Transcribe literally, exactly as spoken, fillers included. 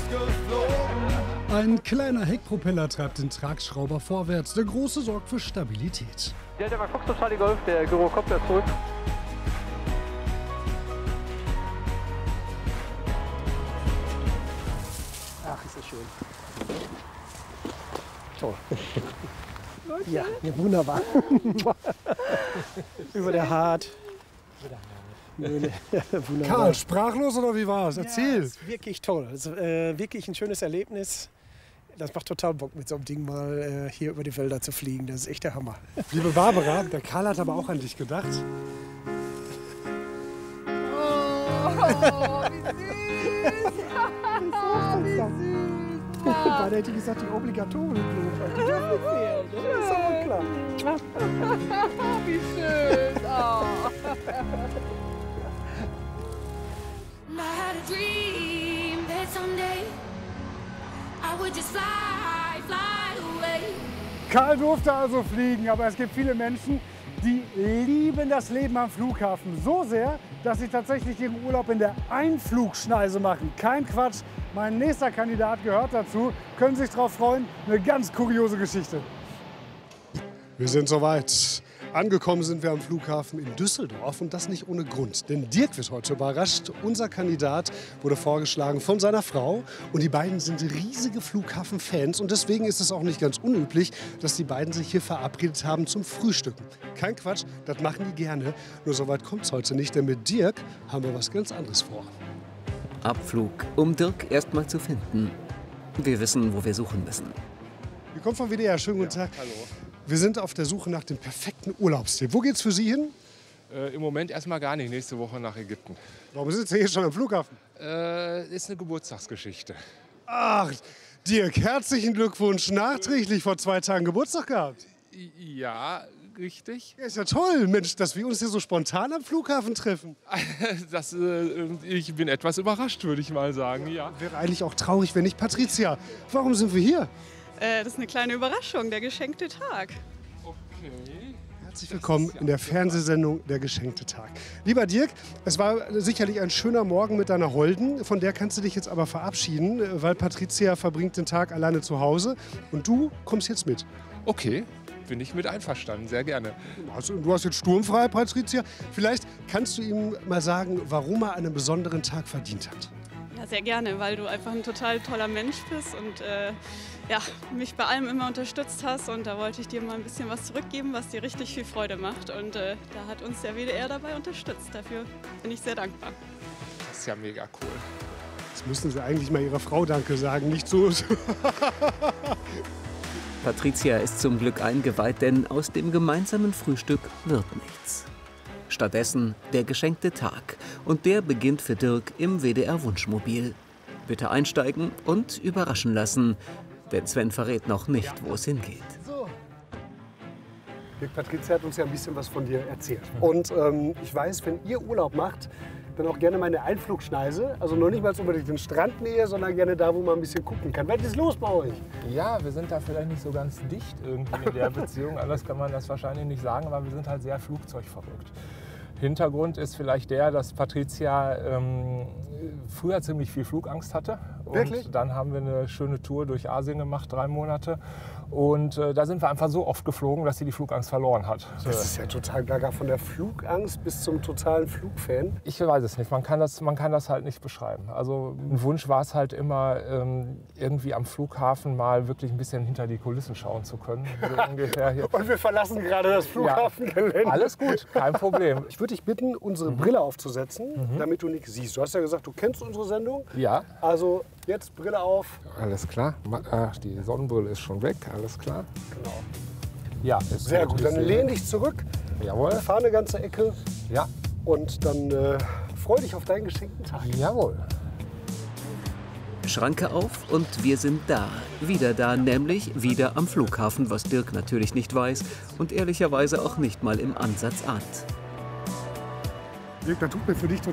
Ein kleiner Heckpropeller treibt den Tragschrauber vorwärts, der große sorgt für Stabilität. Der der Foxtrot Charlie Golf, der Gyrocopter zurück. Ach, ist das schön. Toll. Ja, ja, wunderbar. Über der Hart. Ja, Karl, sprachlos oder wie war es? Erzähl. Ja, das ist wirklich toll. Das ist äh, wirklich ein schönes Erlebnis. Das macht total Bock, mit so einem Ding mal äh, hier über die Wälder zu fliegen. Das ist echt der Hammer. Liebe Barbara, der Karl hat aber auch an dich gedacht. Oh, wie süß! Oh, wie süß! Beide hätte ich gesagt, die obligatoren Blumen. Die dürfen nicht fehlen. Das ist aber klar. Wie schön! Oh. I had a dream that someday I would just fly, fly away. Karl durfte also fliegen, aber es gibt viele Menschen, die lieben das Leben am Flughafen so sehr, dass sie tatsächlich ihren Urlaub in der Einflugschneise machen. Kein Quatsch, mein nächster Kandidat gehört dazu. Können Sie sich darauf freuen? Eine ganz kuriose Geschichte. Wir sind soweit. Angekommen sind wir am Flughafen in Düsseldorf und das nicht ohne Grund. Denn Dirk wird heute überrascht. Unser Kandidat wurde vorgeschlagen von seiner Frau und die beiden sind riesige Flughafenfans und deswegen ist es auch nicht ganz unüblich, dass die beiden sich hier verabredet haben zum Frühstücken. Kein Quatsch, das machen die gerne. Nur so weit kommt es heute nicht, denn mit Dirk haben wir was ganz anderes vor. Abflug, um Dirk erst mal zu finden. Wir wissen, wo wir suchen müssen. Wir kommen vom W D R. Schönen guten Tag. Ja, hallo. Wir sind auf der Suche nach dem perfekten Urlaubstipp. Wo geht's für Sie hin? Äh, Im Moment erstmal gar nicht. Nächste Woche nach Ägypten. Warum sind Sie hier schon am Flughafen? Äh, ist eine Geburtstagsgeschichte. Ach, Dirk, herzlichen Glückwunsch. Nachträglich vor zwei Tagen Geburtstag gehabt. Ja, richtig. Ja, ist ja toll, Mensch, dass wir uns hier so spontan am Flughafen treffen. Das, äh, ich bin etwas überrascht, würde ich mal sagen. Ja. Wäre eigentlich auch traurig, wenn nicht. Patricia, warum sind wir hier? Äh, das ist eine kleine Überraschung, der geschenkte Tag. Okay. Herzlich willkommen in der Fernsehsendung Der geschenkte Tag. Lieber Dirk, es war sicherlich ein schöner Morgen mit deiner Holden. Von der kannst du dich jetzt aber verabschieden, weil Patricia verbringt den Tag alleine zu Hause. Und du kommst jetzt mit. Okay, bin ich mit einverstanden. Sehr gerne. Also, du hast jetzt sturmfrei, Patricia. Vielleicht kannst du ihm mal sagen, warum er einen besonderen Tag verdient hat. Ja, sehr gerne, weil du einfach ein total toller Mensch bist und äh, ja, mich bei allem immer unterstützt hast. Und da wollte ich dir mal ein bisschen was zurückgeben, was dir richtig viel Freude macht. Und äh, da hat uns der W D R dabei unterstützt. Dafür bin ich sehr dankbar. Das ist ja mega cool. Jetzt müssen Sie eigentlich mal Ihrer Frau Danke sagen, nicht so. Patricia ist zum Glück eingeweiht, denn aus dem gemeinsamen Frühstück wird nichts. Stattdessen der geschenkte Tag. Und der beginnt für Dirk im W D R-Wunschmobil. Bitte einsteigen und überraschen lassen. Denn Sven verrät noch nicht, wo es hingeht. So. Dirk, Patricia hat uns ja ein bisschen was von dir erzählt. Und ähm, ich weiß, wenn ihr Urlaub macht, dann auch gerne mal eine Einflugschneise. Also noch nicht mal unbedingt in Strandnähe, sondern gerne da, wo man ein bisschen gucken kann. Was ist los bei euch? Ja, wir sind da vielleicht nicht so ganz dicht irgendwie in der Beziehung. Anders kann man das wahrscheinlich nicht sagen, aber wir sind halt sehr flugzeugverrückt. Hintergrund ist vielleicht der, dass Patricia ähm, früher ziemlich viel Flugangst hatte. Und Wirklich? Dann haben wir eine schöne Tour durch Asien gemacht, drei Monate. Und äh, da sind wir einfach so oft geflogen, dass sie die Flugangst verloren hat. Das ist ja total gaga, von der Flugangst bis zum totalen Flugfan. Ich weiß es nicht, man kann das, man kann das halt nicht beschreiben. Also ein Wunsch war es halt immer, ähm, irgendwie am Flughafen mal wirklich ein bisschen hinter die Kulissen schauen zu können. So ungefähr hier. Und wir verlassen gerade das Flughafengelände. Ja, alles gut, kein Problem. Ich würde dich bitten, unsere Mhm. Brille aufzusetzen, Mhm. damit du nichts siehst. Du hast ja gesagt, du kennst unsere Sendung. Ja. Also jetzt Brille auf. Alles klar. Ach, die Sonnenbrille ist schon weg, alles klar. Genau. Ja, ist Sehr gut. Dann lehn dich zurück. Jawohl. Fahr eine ganze Ecke. Ja. Und dann äh, freu dich auf deinen geschenkten Tag. Jawohl. Schranke auf und wir sind da. Wieder da, nämlich wieder am Flughafen, was Dirk natürlich nicht weiß und ehrlicherweise auch nicht mal im Ansatz ahnt. Dirk, da tut mir für dich